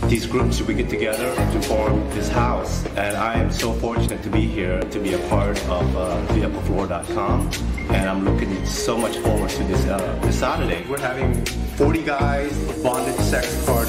these groups, we get together to form this house. And I am so fortunate to be here, to be a part of theupperfloor.com. And I'm looking so much forward to this Saturday. We're having 40 guys bonded sex party.